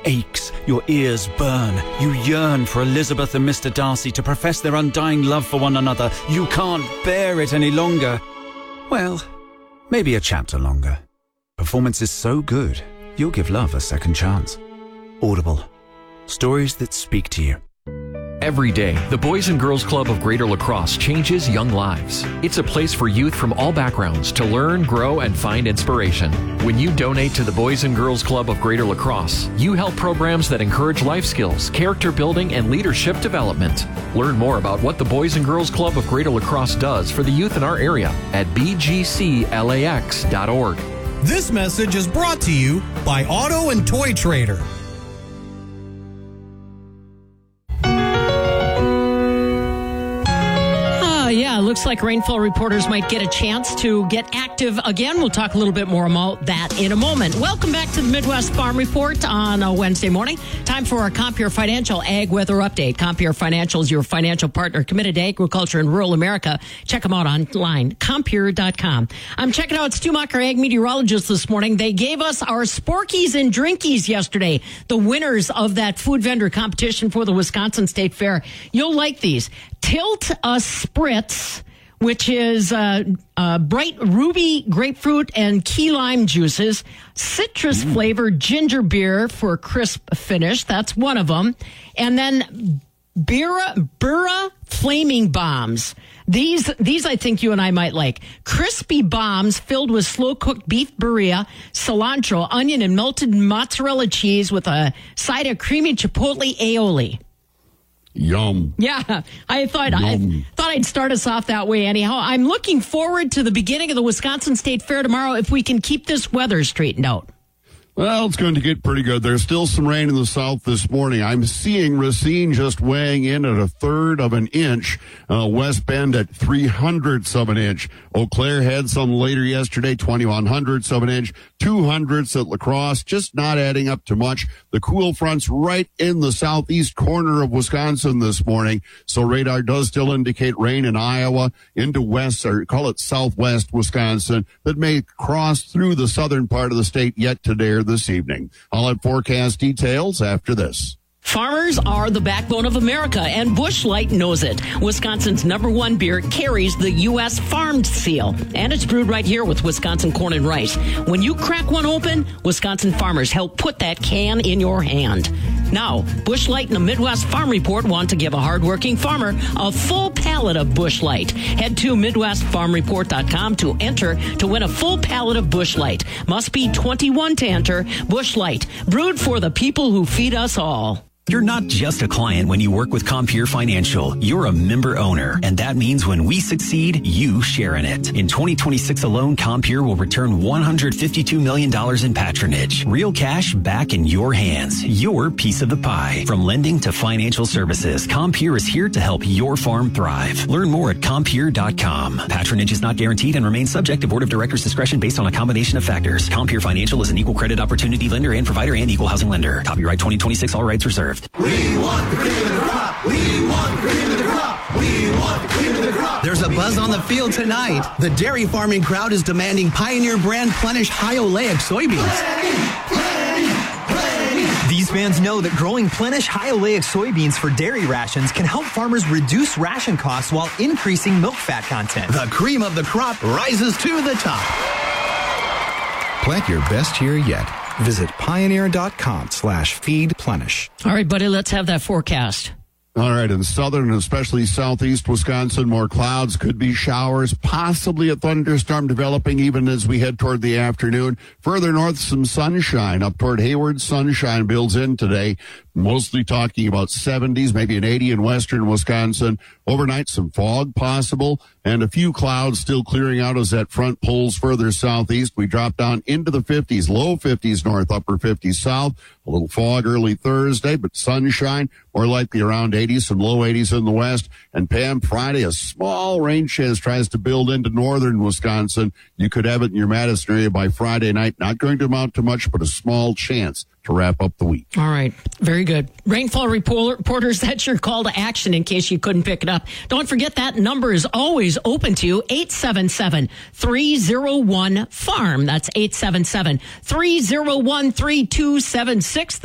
aches, your ears burn. You yearn for Elizabeth and Mr. Darcy to profess their undying love for one another. You can't bear it any longer. Well, maybe a chapter longer. Performance is so good, you'll give love a second chance. Audible. Stories that speak to you. Every day, the Boys and Girls Club of Greater La Crosse changes young lives. It's a place for youth from all backgrounds to learn, grow, and find inspiration. When you donate to the Boys and Girls Club of Greater La Crosse, you help programs that encourage life skills, character building, and leadership development. Learn more about what the Boys and Girls Club of Greater La Crosse does for the youth in our area at bgclax.org. This message is brought to you by Auto and Toy Trader. Yeah, looks like rainfall reporters might get a chance to get active again. We'll talk a little bit more about that in a moment. Welcome back to the Midwest Farm Report on a Wednesday morning. Time for our Compeer Financial Ag Weather Update. Compeer Financial is your financial partner committed to agriculture in rural America. Check them out online, Compeer.com. I'm checking out Stu Macher, ag meteorologist, this morning. They gave us our Sporkies and Drinkies yesterday, the winners of that food vendor competition for the Wisconsin State Fair. You'll like these. Tilt a Spritz, which is bright ruby grapefruit and key lime juices, citrus flavored ginger beer for a crisp finish. That's one of them. And then Burra Flaming Bombs. These I think you and I might like. Crispy bombs filled with slow-cooked beef birria, cilantro, onion, and melted mozzarella cheese with a side of creamy chipotle aioli. Yum. Yeah, I thought I'd start us off that way anyhow. I'm looking forward to the beginning of the Wisconsin State Fair tomorrow if we can keep this weather straightened out. Well, it's going to get pretty good. There's still some rain in the south this morning. I'm seeing Racine just weighing in at 1/3 of an inch. West Bend at 0.03 of an inch. Eau Claire had some later yesterday, 0.21 of an inch. 200ths at La Crosse, just not adding up to much. The cool front's right in the southeast corner of Wisconsin this morning. So radar does still indicate rain in Iowa into west, or call it southwest Wisconsin, that may cross through the southern part of the state yet today this evening. I'll have forecast details after this. Farmers are the backbone of America, and Busch Light knows it. Wisconsin's #1 beer carries the U.S. Farmed seal, and it's brewed right here with Wisconsin corn and rice. When you crack one open, Wisconsin farmers help put that can in your hand. Now, Busch Light and the Midwest Farm Report want to give a hardworking farmer a full pallet of Busch Light. Head to MidwestFarmReport.com to enter to win a full pallet of Busch Light. Must be 21 to enter. Busch Light, brewed for the people who feed us all. You're not just a client when you work with Compeer Financial. You're a member owner, and that means when we succeed, you share in it. In 2026 alone, Compeer will return $152 million in patronage. Real cash back in your hands. Your piece of the pie. From lending to financial services, Compeer is here to help your farm thrive. Learn more at Compeer.com. Patronage is not guaranteed and remains subject to Board of Directors' discretion based on a combination of factors. Compeer Financial is an equal credit opportunity lender and provider and equal housing lender. Copyright 2026, all rights reserved. We want the cream of the crop. We want the cream of the crop. We want the cream of the crop. There's a buzz on the field tonight. The dairy farming crowd is demanding Pioneer brand Plenish high oleic soybeans. These fans know that growing Plenish high oleic soybeans for dairy rations can help farmers reduce ration costs while increasing milk fat content. The cream of the crop rises to the top. Plant your best year yet. Visit pioneer.com/feedplenish. All right, buddy, let's have that forecast. All right, in southern and especially southeast Wisconsin, more clouds, could be showers, possibly a thunderstorm developing even as we head toward the afternoon. Further north, some sunshine. Up toward Hayward, sunshine builds in today. Mostly talking about 70s, maybe an 80 in western Wisconsin. Overnight, some fog possible, and a few clouds still clearing out as that front pulls further southeast. We drop down into the 50s, low 50s north, upper 50s south. A little fog early Thursday, but sunshine, more likely around 80s, some low 80s in the west. And Pam, Friday, a small rain chance tries to build into northern Wisconsin. You could have it in your Madison area by Friday night. Not going to amount to much, but a small chance to wrap up the week. All right. Very good. Rainfall reporters, that's your call to action in case you couldn't pick it up. Don't forget that number is always open to you, 877-301-FARM. That's 877-301-3276.